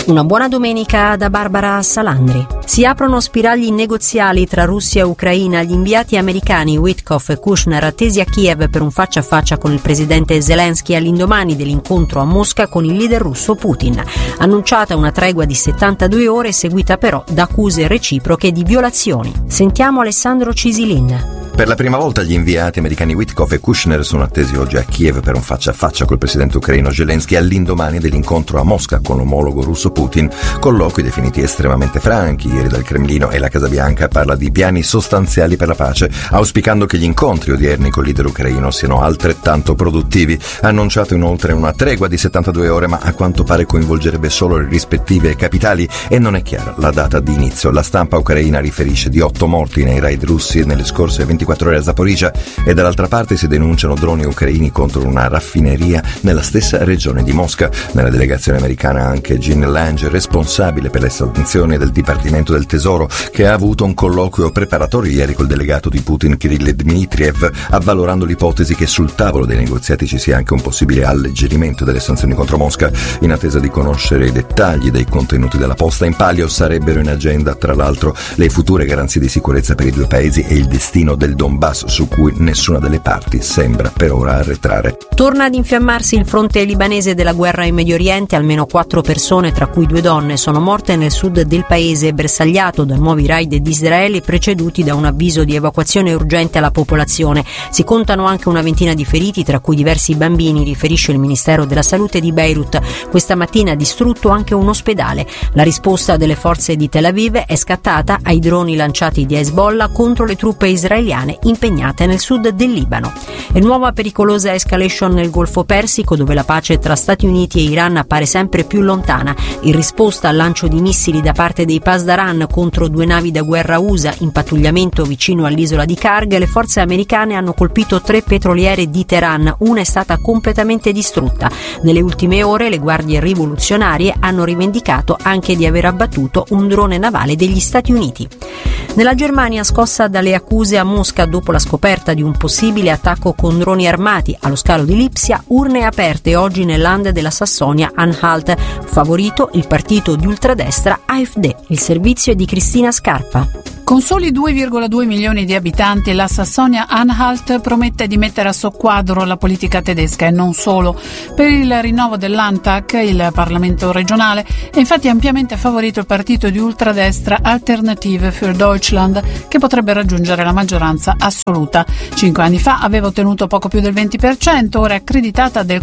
Una buona domenica da Barbara Salandri. Si aprono spiragli negoziali tra Russia e Ucraina. Gli inviati americani Witkoff e Kushner attesi a Kiev per un faccia a faccia con il presidente Zelensky all'indomani dell'incontro a Mosca con il leader russo Putin. Annunciata una tregua di 72 ore seguita però da accuse reciproche di violazioni. Sentiamo Alessandro Cisilin. Per la prima volta gli inviati americani Witkoff e Kushner sono attesi oggi a Kiev per un faccia a faccia col presidente ucraino Zelensky all'indomani dell'incontro a Mosca con l'omologo russo Putin. Colloqui definiti estremamente franchi. Ieri dal Cremlino e la Casa Bianca parla di piani sostanziali per la pace, auspicando che gli incontri odierni col leader ucraino siano altrettanto produttivi. Ha annunciato inoltre una tregua di 72 ore, ma a quanto pare coinvolgerebbe solo le rispettive capitali e non è chiara la data di inizio. La stampa ucraina riferisce di 8 morti nei raid russi nelle scorse 24 ore a Zaporizhzhia e dall'altra parte si denunciano droni ucraini contro una raffineria nella stessa regione di Mosca. Nella delegazione americana anche Jean Lange, responsabile per le sanzioni del Dipartimento del Tesoro, che ha avuto un colloquio preparatorio ieri col delegato di Putin Kirill Dmitriev, avvalorando l'ipotesi che sul tavolo dei negoziati ci sia anche un possibile alleggerimento delle sanzioni contro Mosca. In attesa di conoscere i dettagli dei contenuti della posta in palio sarebbero in agenda tra l'altro le future garanzie di sicurezza per i due paesi e il destino del Donbass, su cui nessuna delle parti sembra per ora arretrare. Torna ad infiammarsi il fronte libanese della guerra in Medio Oriente. Almeno 4 persone, tra cui 2 donne, sono morte nel sud del paese, bersagliato da nuovi raid di Israele preceduti da un avviso di evacuazione urgente alla popolazione. Si contano anche una ventina di feriti, tra cui diversi bambini, riferisce il Ministero della Salute di Beirut. Questa mattina ha distrutto anche un ospedale. La risposta delle forze di Tel Aviv è scattata ai droni lanciati di Hezbollah contro le truppe israeliane impegnate nel sud del Libano. E nuova pericolosa escalation nel Golfo Persico, dove la pace tra Stati Uniti e Iran appare sempre più lontana. In risposta al lancio di missili da parte dei Pasdaran contro 2 navi da guerra USA in pattugliamento vicino all'isola di Karg, le forze americane hanno colpito 3 petroliere di Teheran. Una è stata completamente distrutta. Nelle ultime ore le guardie rivoluzionarie hanno rivendicato anche di aver abbattuto un drone navale degli Stati Uniti. Nella Germania, scossa dalle accuse a Mosca dopo la scoperta di un possibile attacco con droni armati allo scalo di Lipsia, urne aperte oggi nel Land della Sassonia-Anhalt. Favorito il partito di ultradestra AfD. Il servizio è di Cristina Scarpa. Con soli 2,2 milioni di abitanti, la Sassonia-Anhalt promette di mettere a soqquadro la politica tedesca e non solo. Per il rinnovo del Landtag, il Parlamento regionale, è infatti ampiamente favorito il partito di ultradestra Alternative für Deutschland, che potrebbe raggiungere la maggioranza assoluta. 5 anni fa aveva ottenuto poco più del 20%, ora è accreditata del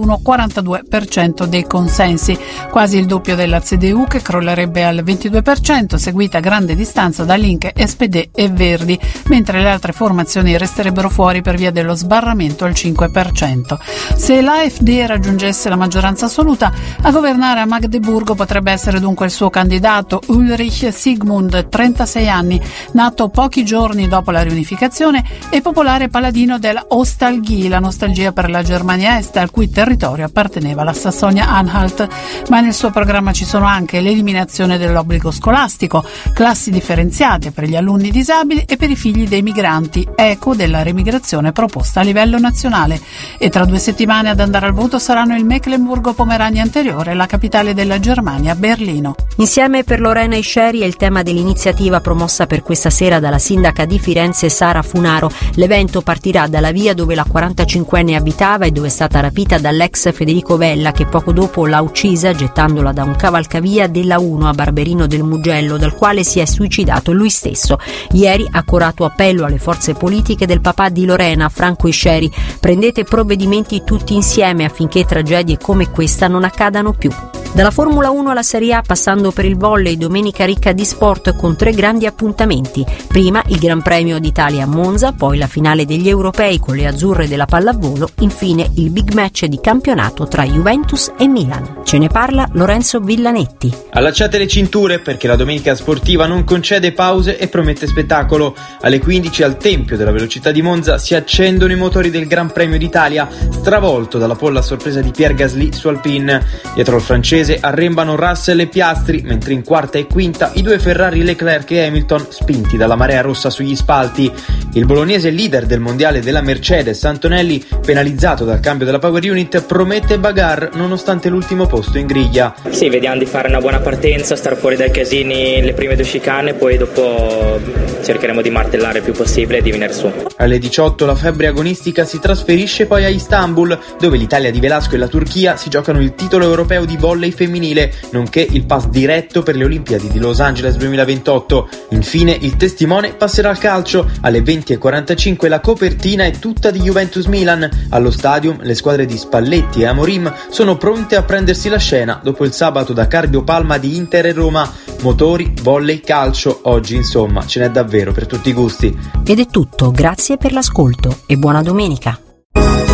41-42% dei consensi, quasi il doppio della CDU, che crollerebbe al 22%, seguita a grande distanza da Link, SPD e Verdi, mentre le altre formazioni resterebbero fuori per via dello sbarramento al 5%. Se l'AfD raggiungesse la maggioranza assoluta, a governare a Magdeburgo potrebbe essere dunque il suo candidato Ulrich Sigmund, 36 anni, nato pochi giorni dopo la riunificazione e popolare paladino della Ostalgie, la nostalgia per la Germania Est, al cui territorio apparteneva la Sassonia-Anhalt. Ma nel suo programma ci sono anche l'eliminazione dell'obbligo scolastico, classi differenziate per gli alunni disabili e per i figli dei migranti, eco della remigrazione proposta a livello nazionale. E tra 2 settimane ad andare al voto saranno il Mecklenburgo-Pomerania Anteriore e la capitale della Germania, Berlino. Insieme per Lorena Isceri è il tema dell'iniziativa promossa per questa sera dalla sindaca di Firenze Sara Funaro. L'evento partirà dalla via dove la 45enne abitava e dove è stata rapita dall'ex Federico Vella, che poco dopo l'ha uccisa gettandola da un cavalcavia della 1 a Barberino del Mugello, dal quale si è suicidato lui stesso. Ieri ha corato appello alle forze politiche del papà di Lorena, Franco Isceri: prendete provvedimenti tutti insieme affinché tragedie come questa non accadano più. Dalla Formula 1 alla Serie A, passando per il volley, domenica ricca di sport con 3 grandi appuntamenti. Prima il Gran Premio d'Italia a Monza, poi la finale degli europei con le azzurre della pallavolo, infine il big match di campionato tra Juventus e Milan. Ce ne parla Lorenzo Villanetti. Allacciate le cinture perché la domenica sportiva non concede pause e promette spettacolo. Alle 15 al Tempio della Velocità di Monza si accendono i motori del Gran Premio d'Italia, stravolto dalla pole a sorpresa di Pierre Gasly su Alpine. Dietro al francese bolognese arrembano Russell e Piastri, mentre in quarta e quinta i due Ferrari Leclerc e Hamilton spinti dalla marea rossa sugli spalti. Il bolognese leader del mondiale della Mercedes, Antonelli, penalizzato dal cambio della power unit, promette bagarre nonostante l'ultimo posto in griglia. Sì, vediamo di fare una buona partenza, star fuori dai casini le prime due chicane, poi dopo cercheremo di martellare il più possibile e di venire su. Alle 18 la febbre agonistica si trasferisce poi a Istanbul, dove l'Italia di Velasco e la Turchia si giocano il titolo europeo di volley femminile, nonché il pass diretto per le Olimpiadi di Los Angeles 2028. Infine il testimone passerà al calcio. Alle 20:45 la copertina è tutta di Juventus-Milan. Allo stadium le squadre di Spalletti e Amorim sono pronte a prendersi la scena dopo il sabato da Carpio Palma di Inter e Roma. Motori, volley, calcio, oggi insomma ce n'è davvero per tutti i gusti. Ed è tutto, grazie per l'ascolto e buona domenica.